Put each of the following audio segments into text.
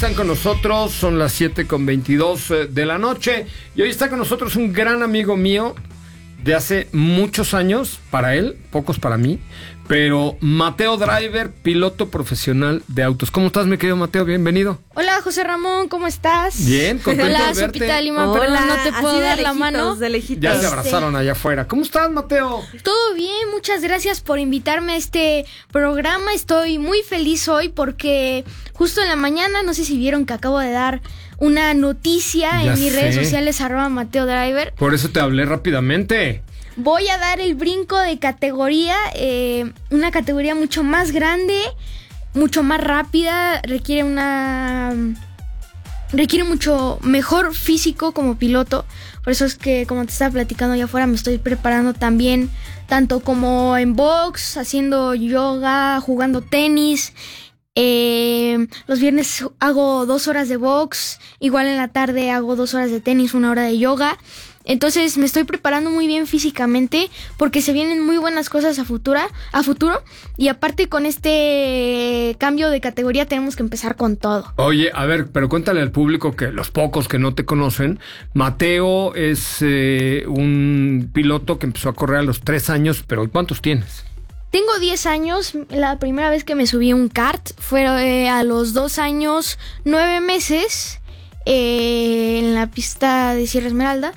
están con nosotros, son las 7:22 de la noche. Y hoy está con nosotros un gran amigo mío de hace muchos años, para él, pocos para mí, pero Mateo Driver, piloto profesional de autos. ¿Cómo estás, mi querido Mateo? Bienvenido. Hola, José Ramón, ¿cómo estás? Bien, contento Hola, de verte. Sopita de Lima, perdón, no te puedo dar la mano. Ya se abrazaron allá afuera. ¿Cómo estás, Mateo? Todo bien, muchas gracias por invitarme a este programa. Estoy muy feliz hoy porque justo en la mañana, no sé si vieron que acabo de dar una noticia en mis redes sociales, @Mateo Driver. Por eso te hablé rápidamente. Voy a dar el brinco de categoría, una categoría mucho más grande, mucho más rápida, requiere mucho mejor físico como piloto. Por eso es que, como te estaba platicando allá afuera, me estoy preparando también, tanto como en box, haciendo yoga, jugando tenis. Los viernes hago 2 horas de box, igual en la tarde hago 2 horas de tenis, 1 hora de yoga. Entonces me estoy preparando muy bien físicamente porque se vienen muy buenas cosas a futuro, y aparte con este cambio de categoría tenemos que empezar con todo. Oye, a ver, pero cuéntale al público, que los pocos que no te conocen, Mateo es un piloto que empezó a correr a los 3 años, pero ¿cuántos tienes? Tengo 10 años, la primera vez que me subí a un kart fue a los 2 años, 9 meses, en la pista de Sierra Esmeralda.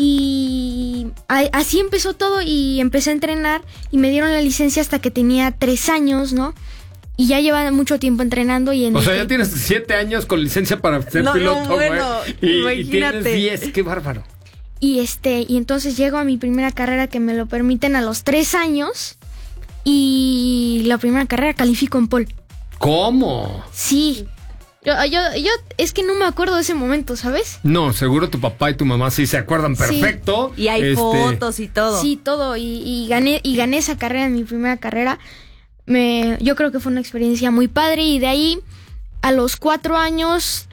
Y así empezó todo y empecé a entrenar y me dieron la licencia hasta que tenía 3 años, ¿no? Y ya lleva mucho tiempo entrenando y ya tienes 7 años con licencia para ser piloto, güey. Y tienes 10, qué bárbaro. Y entonces llego a mi primera carrera, que me lo permiten, a los 3 años. Y la primera carrera califico en pole. ¿Cómo? Sí. Yo es que no me acuerdo de ese momento, ¿sabes? No, seguro tu papá y tu mamá sí se acuerdan perfecto. Sí. Y hay fotos y todo. Sí, todo. Y gané esa carrera en mi primera carrera. Yo creo que fue una experiencia muy padre. Y de ahí, a los 4 años,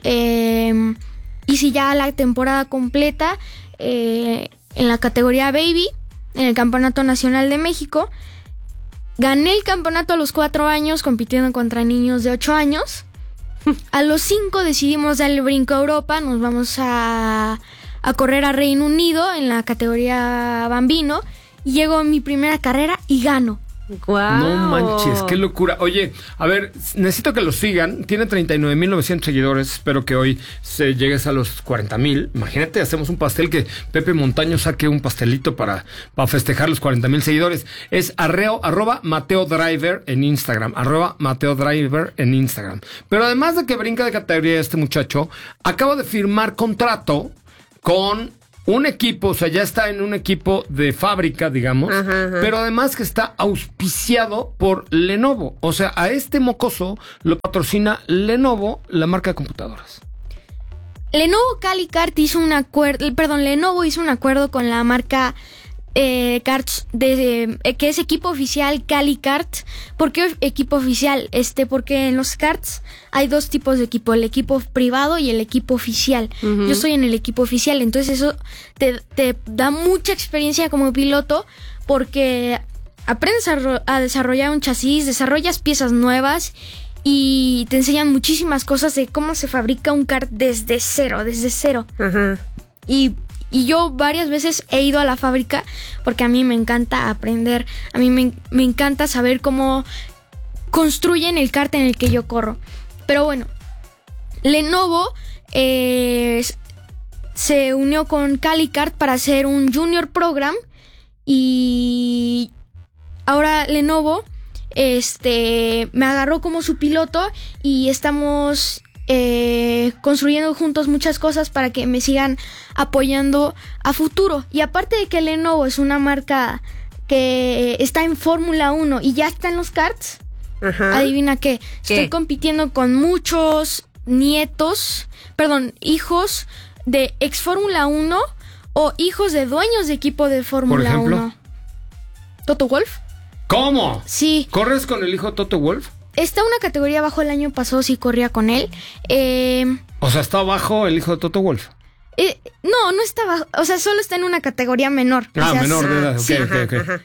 hice ya la temporada completa en la categoría Baby, en el Campeonato Nacional de México. Gané el campeonato a los 4 años, compitiendo contra niños de 8 años. A los 5 decidimos dar el brinco a Europa. Nos vamos a correr a Reino Unido en la categoría Bambino. Y llego a mi primera carrera y gano. Wow. No manches, qué locura. Oye, a ver, necesito que lo sigan. Tiene 39,900 seguidores. Espero que hoy llegues a los 40,000. Imagínate, hacemos un pastel, que Pepe Montaño saque un pastelito para festejar los 40,000 seguidores. Es @Mateo Driver en Instagram. @Mateo Driver en Instagram. Pero además de que brinca de categoría este muchacho, acaba de firmar contrato con un equipo, o sea, ya está en un equipo de fábrica, digamos, pero además que está auspiciado por Lenovo. O sea, a este mocoso lo patrocina Lenovo, la marca de computadoras. Lenovo Lenovo hizo un acuerdo con la marca karts que es equipo oficial Cali-Kart. ¿Por qué equipo oficial? Porque en los karts hay 2 tipos de equipo, el equipo privado y el equipo oficial. Yo estoy en el equipo oficial, entonces eso te da mucha experiencia como piloto, porque aprendes a desarrollar un chasis, desarrollas piezas nuevas y te enseñan muchísimas cosas de cómo se fabrica un kart desde cero. Y yo varias veces he ido a la fábrica porque a mí me encanta aprender, a mí me encanta saber cómo construyen el kart en el que yo corro. Pero bueno, Lenovo se unió con Cali-Kart para hacer un Junior Program, y ahora Lenovo me agarró como su piloto y estamos construyendo juntos muchas cosas para que me sigan apoyando a futuro. Y aparte de que Lenovo es una marca que está en Fórmula 1 y ya está en los karts, adivina qué, estoy compitiendo con muchos hijos de ex Fórmula 1 o hijos de dueños de equipo de Fórmula 1. ¿Toto Wolff? ¿Cómo? Sí. ¿Corres con el hijo de Toto Wolff? Está una categoría bajo, el año pasado sí corría con él. O sea, ¿está abajo el hijo de Toto Wolff? No está bajo, o sea, solo está en una categoría menor. Menor de edad, sí. Ok.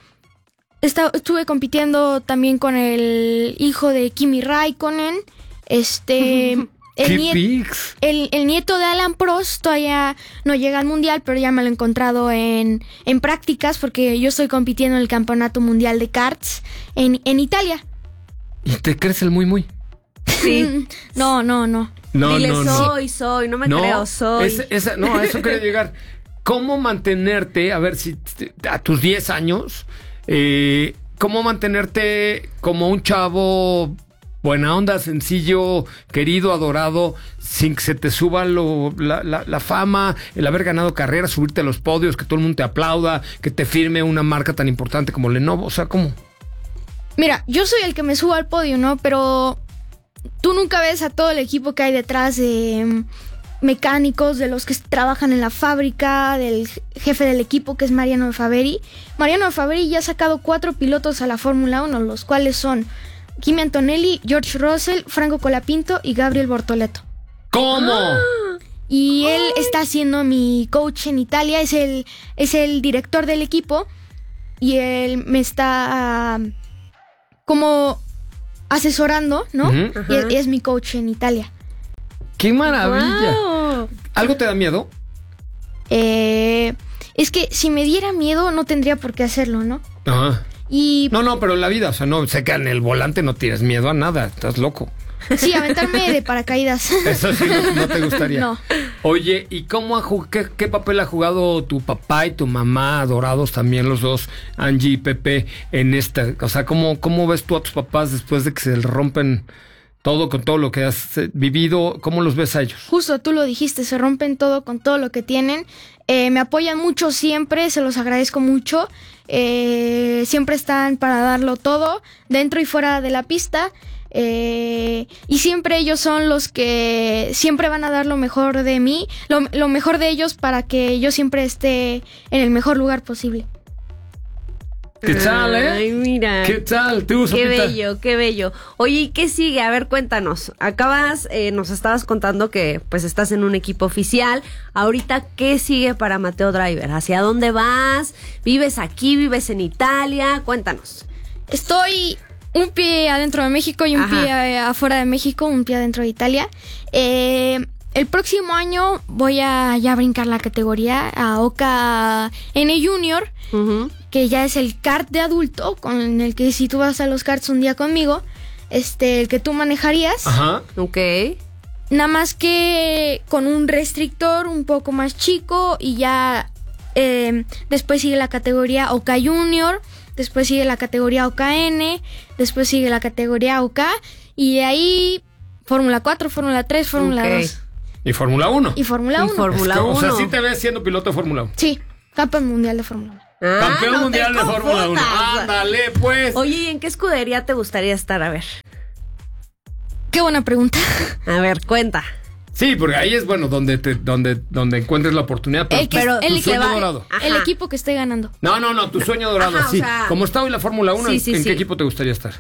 Estuve compitiendo también con el hijo de Kimi Raikkonen. El nieto de Alan Prost todavía no llega al mundial, pero ya me lo he encontrado en prácticas porque yo estoy compitiendo en el campeonato mundial de karts en Italia. ¿Y te crees el muy? Sí. No. Dile, soy, no me creo, soy. A eso quería llegar. ¿Cómo mantenerte, a ver si a tus 10 años, cómo mantenerte como un chavo buena onda, sencillo, querido, adorado, sin que se te suba la fama, el haber ganado carreras, subirte a los podios, que todo el mundo te aplauda, que te firme una marca tan importante como Lenovo? O sea, ¿cómo? Mira, yo soy el que me subo al podio, ¿no? Pero tú nunca ves a todo el equipo que hay detrás de mecánicos, de los que trabajan en la fábrica, del jefe del equipo, que es Mariano De Faveri. Mariano De Faveri ya ha sacado 4 pilotos a la Fórmula 1, los cuales son Kimi Antonelli, George Russell, Franco Colapinto y Gabriel Bortoleto. ¿Cómo? Y él está siendo mi coach en Italia, es el director del equipo y él me está como asesorando, ¿no? Uh-huh. Y es mi coach en Italia. ¡Qué maravilla! Wow. ¿Algo te da miedo? Es que si me diera miedo no tendría por qué hacerlo, ¿no? Ajá. Y No, pero en la vida, o sea, no, sé que en el volante no tienes miedo a nada, estás loco. sí, aventarme de paracaídas. Eso sí, no te gustaría. No. Oye, ¿y qué papel ha jugado tu papá y tu mamá, adorados también los dos, Angie y Pepe, en esta? O sea, ¿cómo ves tú a tus papás después de que se rompen todo con todo lo que has vivido? ¿Cómo los ves a ellos? Justo, tú lo dijiste, se rompen todo con todo lo que tienen. Me apoyan mucho siempre, se los agradezco mucho. Siempre están para darlo todo, dentro y fuera de la pista. Y siempre ellos son los que siempre van a dar lo mejor de mí, lo mejor de ellos para que yo siempre esté en el mejor lugar posible. ¿Qué tal, Ay, mira. ¿Qué tal? ¿Tú, Qué Sopita? bello, qué bello. Oye, ¿y qué sigue? A ver, cuéntanos. Nos estabas contando que pues estás en un equipo oficial. Ahorita, ¿qué sigue para Matteo Driver? ¿Hacia dónde vas? ¿Vives aquí? ¿Vives en Italia? Cuéntanos. Estoy un pie adentro de México y un pie afuera de México, un pie adentro de Italia. El próximo año voy a ya brincar la categoría a Oka N Junior, que ya es el kart de adulto, con el que si tú vas a los karts un día conmigo, el que tú manejarías. Ajá. Ok. Nada más que con un restrictor un poco más chico y ya después sigue la categoría Oka Junior, después sigue la categoría Oka N, después sigue la categoría Oka y de ahí Fórmula 4, Fórmula 3, Fórmula 2. ¿Y Fórmula 1? Y Fórmula 1. Fórmula 1. O sea, sí te ves siendo piloto de Fórmula 1. Sí, campeón mundial de Fórmula 1. Campeón no mundial te de Fórmula 1. confundas. Ándale, pues. Oye, ¿y en qué escudería te gustaría estar? A ver. Qué buena pregunta. A ver, cuenta. Sí, porque ahí es bueno donde encuentres la oportunidad. Pero tu sueño dorado. El equipo que esté ganando. No, tu sueño dorado. Ajá, sí. o sea, Como está hoy la Fórmula 1, sí, ¿en sí. qué equipo te gustaría estar?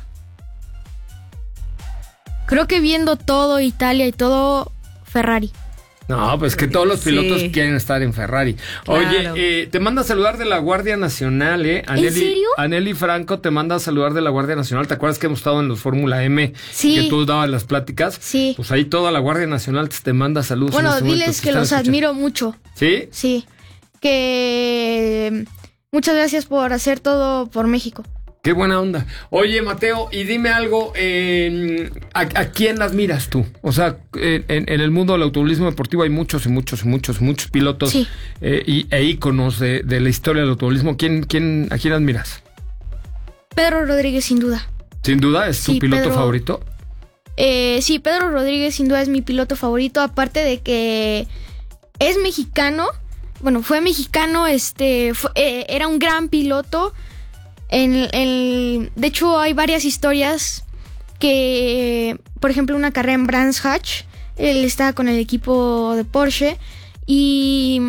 Creo que viendo todo Italia y todo Ferrari. No, pues que todos los pilotos Sí. quieren estar en Ferrari. Claro. Oye, te manda a saludar de la Guardia Nacional, ¿eh? ¿En serio? Aneli Franco te manda a saludar de la Guardia Nacional. ¿Te acuerdas que hemos estado en los Fórmula M? Sí. Que tú dabas las pláticas. Sí. Pues ahí toda la Guardia Nacional te manda saludos. Bueno, en este momento, diles te que están los escuchando. admiro mucho. ¿Sí? Sí. Que muchas gracias por hacer todo por México. Qué buena onda. Oye, Mateo, y dime algo, ¿a quién admiras tú? O sea, en el mundo del automovilismo deportivo hay muchos pilotos Sí. e íconos de la historia del automovilismo. ¿A quién admiras? Pedro Rodríguez, sin duda. Sin duda, ¿es tu Sí, piloto Pedro. favorito? Sí, Pedro Rodríguez sin duda es mi piloto favorito, aparte de que es mexicano. Bueno, fue mexicano, era un gran piloto. De hecho, hay varias historias que, por ejemplo, una carrera en Brands Hatch, él estaba con el equipo de Porsche y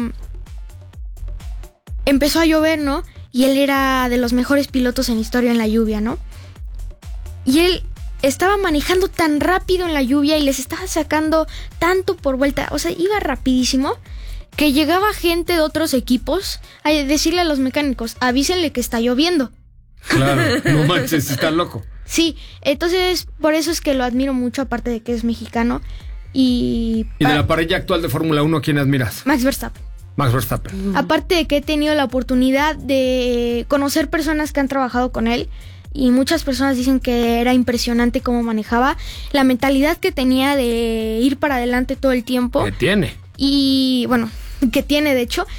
empezó a llover, ¿no? Y él era de los mejores pilotos en la historia en la lluvia, ¿no? Y él estaba manejando tan rápido en la lluvia y les estaba sacando tanto por vuelta, o sea, iba rapidísimo, que llegaba gente de otros equipos a decirle a los mecánicos, avísenle que está lloviendo. Claro, no manches, está loco. Sí, entonces por eso es que lo admiro mucho, aparte de que es mexicano. Y de la parrilla actual de Fórmula 1, ¿quién admiras? Max Verstappen. Max Verstappen. Aparte de que he tenido la oportunidad de conocer personas que han trabajado con él, y muchas personas dicen que era impresionante cómo manejaba, la mentalidad que tenía de ir para adelante todo el tiempo. ¿Qué tiene? Y bueno, que tiene de hecho,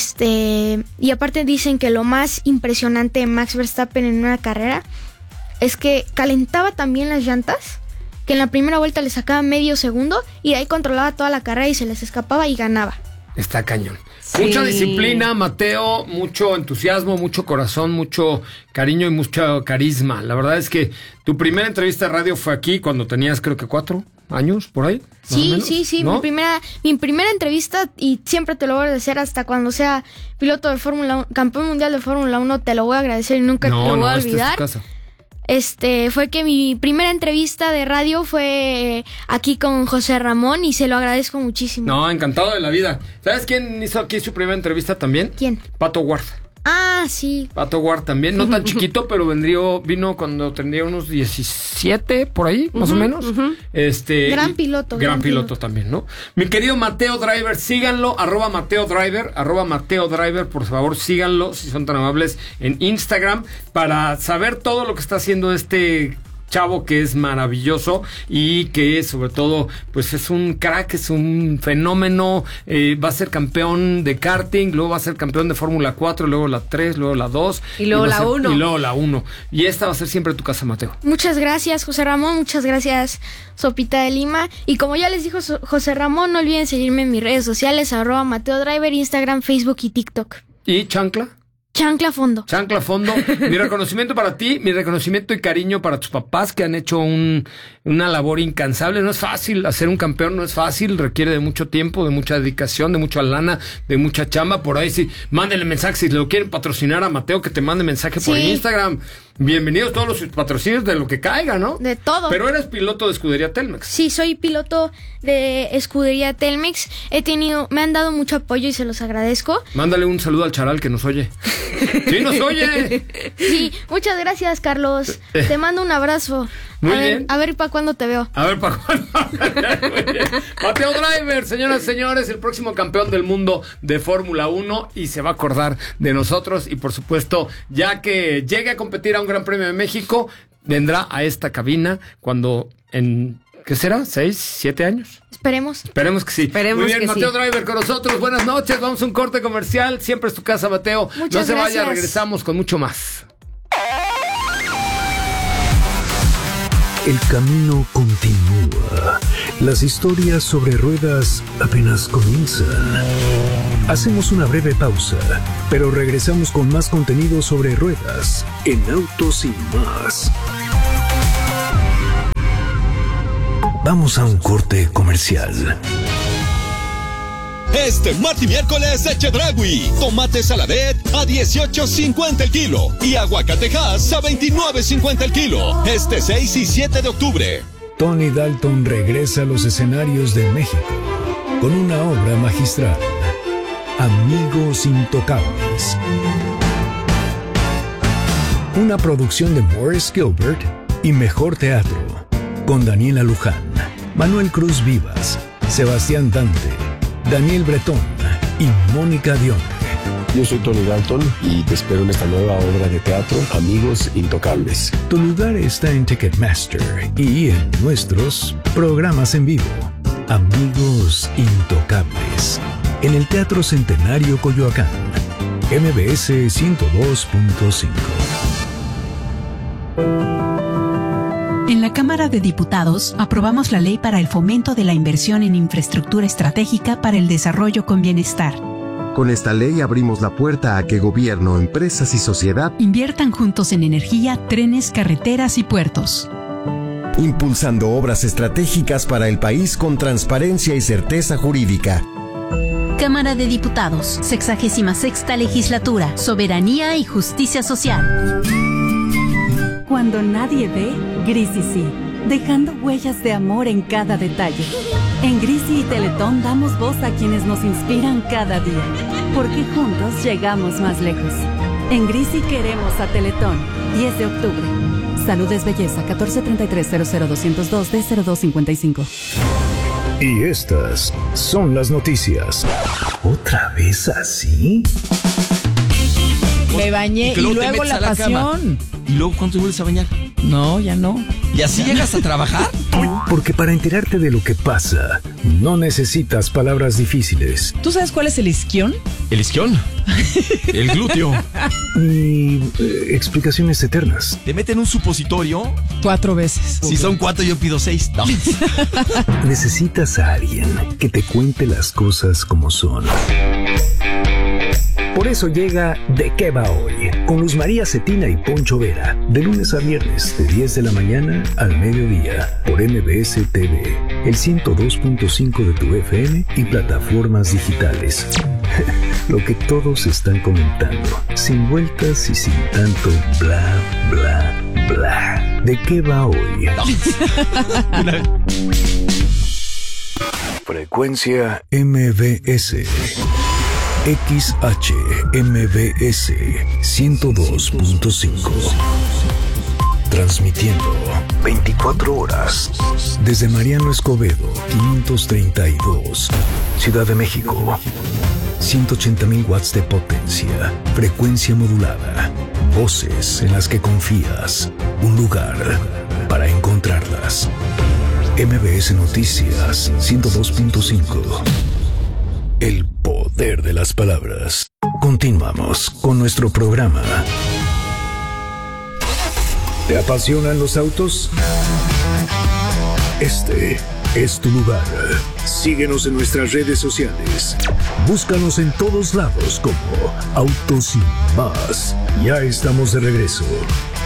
y aparte dicen que lo más impresionante de Max Verstappen en una carrera es que calentaba también las llantas, que en la primera vuelta le sacaba medio segundo y de ahí controlaba toda la carrera y se les escapaba y ganaba. Está cañón. Sí. Mucha disciplina, Mateo, mucho entusiasmo, mucho corazón, mucho cariño y mucho carisma. La verdad es que tu primera entrevista de radio fue aquí cuando tenías, creo que 4 años, por ahí. Sí, ¿no? mi primera entrevista, y siempre te lo voy a agradecer hasta cuando sea piloto de Fórmula 1, campeón mundial de Fórmula 1, te lo voy a agradecer y nunca te lo voy a olvidar. Esta es tu casa. Fue que mi primera entrevista de radio fue aquí con José Ramón y se lo agradezco muchísimo. No, encantado de la vida. ¿Sabes quién hizo aquí su primera entrevista también? ¿Quién? Pato Ward. Ah, sí. Pato Ward también, no tan chiquito, pero vino cuando tendría unos 17 por ahí, más o menos. Gran piloto. Gran piloto también, ¿no? Mi querido Mateo Driver, síganlo, @Mateo Driver, por favor, síganlo, si son tan amables, en Instagram, para saber todo lo que está haciendo este chavo que es maravilloso y que sobre todo pues es un crack, es un fenómeno, va a ser campeón de karting, luego va a ser campeón de Fórmula 4, luego la 3, luego la 2 y luego la 1. Y luego la 1. Y esta va a ser siempre tu casa, Mateo. Muchas gracias, José Ramón, muchas gracias, Sopita de Lima. Y como ya les dijo José Ramón, no olviden seguirme en mis redes sociales, @Mateo Driver, Instagram, Facebook y TikTok. ¿Y Chancla? Chancla Fondo. Chancla Fondo. Mi reconocimiento para ti, mi reconocimiento y cariño para tus papás que han hecho una labor incansable. No es fácil, hacer un campeón no es fácil, requiere de mucho tiempo, de mucha dedicación, de mucha lana, de mucha chamba. Por ahí sí, mándenle mensaje si lo quieren patrocinar a Mateo, que te mande mensaje por Instagram. Bienvenidos todos los patrocinios de lo que caiga, ¿no? De todo. Pero eres piloto de escudería Telmex. Sí, soy piloto de escudería Telmex. Me han dado mucho apoyo y se los agradezco. Mándale un saludo al charal que nos oye. ¡Sí, nos oye! Sí, muchas gracias, Carlos. Te mando un abrazo. Muy bien. A ver para cuándo te veo. A ver para cuándo. Mateo Driver, señoras y señores, el próximo campeón del mundo de Fórmula 1 y se va a acordar de nosotros y por supuesto, ya que llegue a competir a un Gran Premio de México, vendrá a esta cabina cuando ¿qué será? 6, 7 años. Esperemos. Esperemos que sí. Esperemos. Muy bien, que Mateo sí. Driver con nosotros. Buenas noches. Vamos a un corte comercial. Siempre es tu casa, Mateo. Muchas no se gracias. vaya, regresamos con mucho más. El camino continúa. Las historias sobre ruedas apenas comienzan. Hacemos una breve pausa, pero regresamos con más contenido sobre ruedas en Autos y Más. Vamos a un corte comercial. Este martes y miércoles de Chedraui. Tomate saladet a 18.50 el kilo y aguacatejas a 29.50 el kilo. Este 6 y 7 de octubre. Tony Dalton regresa a los escenarios de México con una obra magistral. Amigos Intocables. Una producción de Morris Gilbert y Mejor Teatro. Con Daniela Luján, Manuel Cruz Vivas, Sebastián Dante, Daniel Bretón y Mónica Dionne. Yo soy Tony Dalton y te espero en esta nueva obra de teatro, Amigos Intocables. Tu lugar está en Ticketmaster y en nuestros programas en vivo. Amigos Intocables. En el Teatro Centenario Coyoacán. MBS 102.5. En la Cámara de Diputados aprobamos la ley para el fomento de la inversión en infraestructura estratégica para el desarrollo con bienestar. Con esta ley abrimos la puerta a que gobierno, empresas y sociedad inviertan juntos en energía, trenes, carreteras y puertos. impulsando obras estratégicas para el país con transparencia y certeza jurídica. Cámara de Diputados, 66ª Legislatura, Soberanía y Justicia Social. Cuando nadie ve, Grisi sí, dejando huellas de amor en cada detalle. En Grisi y Teletón damos voz a quienes nos inspiran cada día, porque juntos llegamos más lejos. En Grisi queremos a Teletón, 10 de octubre. Salud es belleza, 1433-00202 Y estas son las noticias. ¿Otra vez así? Me bañé y luego la pasión. ¿Y luego cuánto vuelves a bañar? No, ya no. ¿Y así llegas a trabajar? Porque para enterarte de lo que pasa, no necesitas palabras difíciles. ¿Tú sabes cuál es el isquión? ¿El isquión? El glúteo. Ni explicaciones eternas. ¿Te meten un supositorio? 4 veces. Si son 4, yo pido 6. No. Necesitas a alguien que te cuente las cosas como son. Por eso llega ¿De qué va hoy? Con Luz María Cetina y Poncho Vera. De lunes a viernes, de 10 de la mañana al mediodía. Por MBS TV, el 102.5 de tu FM y plataformas digitales. Lo que todos están comentando. Sin vueltas y sin tanto bla, bla, bla. ¿De qué va hoy? Frecuencia MBS. XHMBS 102.5. Transmitiendo 24 horas desde Mariano Escobedo 532, Ciudad de México. 180,000 watts de potencia, frecuencia modulada, voces en las que confías, un lugar para encontrarlas. MBS Noticias 102.5. El poder de las palabras. Continuamos con nuestro programa. ¿Te apasionan los autos? Este es tu lugar. Síguenos en nuestras redes sociales. Búscanos en todos lados como Autos y Más. Ya estamos de regreso.